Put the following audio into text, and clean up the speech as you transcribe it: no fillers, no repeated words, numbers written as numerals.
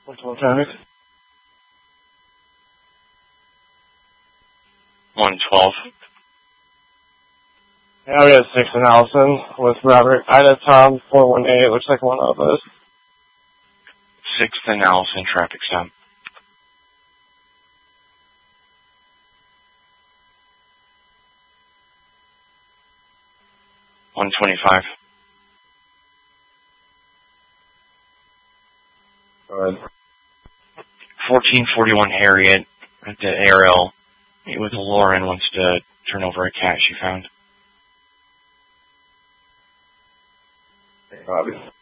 traffic. 112. Yeah, we got 6 in Allison with Robert. Ida Tom 418. Looks like one of us. 6th and Allison traffic stop. $125. Go ahead. 1441 Harriet at the ARL. Meet with Lauren, wants to turn over a cat she found. Hey, Bobby.